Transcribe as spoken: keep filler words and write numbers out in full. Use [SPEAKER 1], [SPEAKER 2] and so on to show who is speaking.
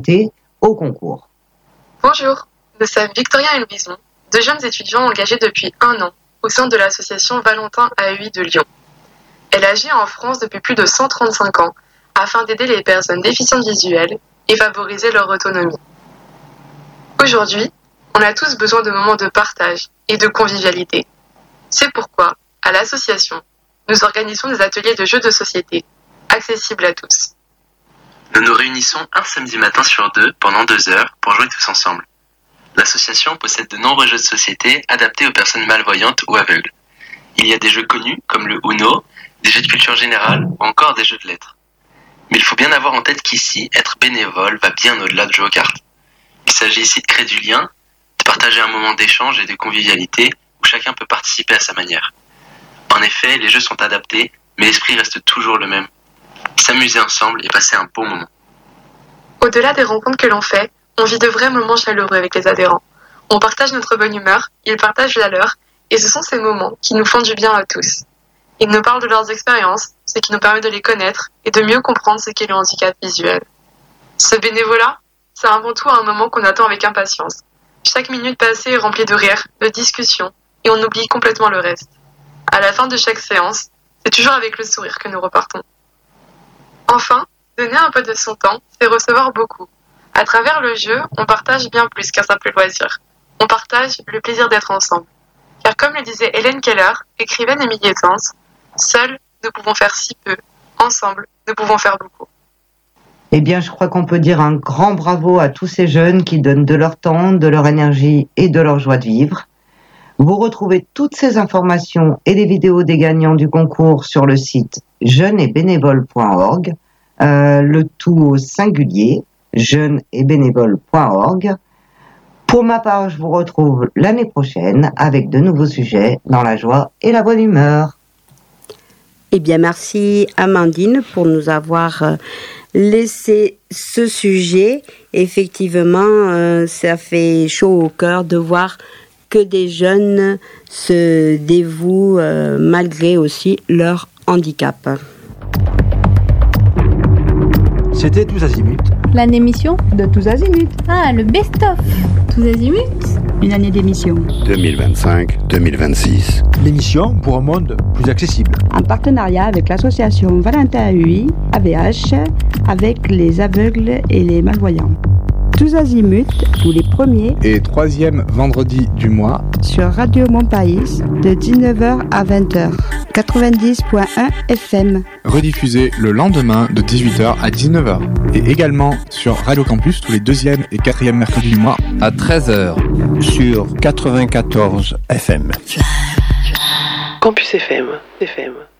[SPEAKER 1] société au concours.
[SPEAKER 2] Bonjour, nous sommes Victoria et Louison, deux jeunes étudiants engagés depuis un an au sein de l'association Valentin A U I de Lyon. Elle agit en France depuis plus de cent trente-cinq ans afin d'aider les personnes déficientes visuelles et favoriser leur autonomie. Aujourd'hui, on a tous besoin de moments de partage et de convivialité. C'est pourquoi, à l'association, nous organisons des ateliers de jeux de société, accessibles à tous.
[SPEAKER 3] Nous nous réunissons un samedi matin sur deux pendant deux heures pour jouer tous ensemble. L'association possède de nombreux jeux de société adaptés aux personnes malvoyantes ou aveugles. Il y a des jeux connus comme le Uno, des jeux de culture générale ou encore des jeux de lettres. Mais il faut bien avoir en tête qu'ici, être bénévole va bien au-delà de jouer aux cartes. Il s'agit ici de créer du lien, de partager un moment d'échange et de convivialité où chacun peut participer à sa manière. En effet, les jeux sont adaptés, mais l'esprit reste toujours le même. S'amuser ensemble et passer un beau moment.
[SPEAKER 2] Au-delà des rencontres que l'on fait, on vit de vrais moments chaleureux avec les adhérents. On partage notre bonne humeur, ils partagent la leur, et ce sont ces moments qui nous font du bien à tous. Ils nous parlent de leurs expériences, ce qui nous permet de les connaître et de mieux comprendre ce qu'est le handicap visuel. Ce bénévolat, c'est avant tout un moment qu'on attend avec impatience. Chaque minute passée est remplie de rires, de discussions, et on oublie complètement le reste. À la fin de chaque séance, c'est toujours avec le sourire que nous repartons. Enfin, donner un peu de son temps, c'est recevoir beaucoup. À travers le jeu, on partage bien plus qu'un simple loisir. On partage le plaisir d'être ensemble. Car comme le disait Hélène Keller, écrivaine et militante, seuls, nous pouvons faire si peu. Ensemble, nous pouvons faire beaucoup.
[SPEAKER 1] Eh bien, je crois qu'on peut dire un grand bravo à tous ces jeunes qui donnent de leur temps, de leur énergie et de leur joie de vivre. Vous retrouvez toutes ces informations et les vidéos des gagnants du concours sur le site jeunes et bénévoles point org, euh, le tout au singulier, jeunes et bénévoles point org. Pour ma part, je vous retrouve l'année prochaine avec de nouveaux sujets dans la joie et la bonne humeur.
[SPEAKER 4] Eh bien, merci Amandine pour nous avoir euh, laissé ce sujet. Effectivement, euh, ça fait chaud au cœur de voir que des jeunes se dévouent euh, malgré aussi leur handicap.
[SPEAKER 5] C'était Tous Azimuts.
[SPEAKER 6] L'année émission
[SPEAKER 7] de Tous Azimuts.
[SPEAKER 6] Ah, le best-of. Tous Azimuts.
[SPEAKER 7] Une année d'émission.
[SPEAKER 8] deux mille vingt-cinq deux mille vingt-six.
[SPEAKER 5] L'émission pour un monde plus accessible.
[SPEAKER 7] En partenariat avec l'association Valentin A U I, A V H, avec les aveugles et les malvoyants. Tous Azimuts, tous les premiers
[SPEAKER 9] et troisième vendredi du mois
[SPEAKER 7] sur Radio Montpaïs de dix-neuf heures à vingt heures, quatre-vingt-dix point un F M.
[SPEAKER 9] Rediffusé le lendemain de dix-huit heures à dix-neuf heures et également sur Radio Campus tous les deuxième et quatrième mercredis du mois
[SPEAKER 10] à treize heures sur quatre-vingt-quatorze F M.
[SPEAKER 11] Campus F M, F M.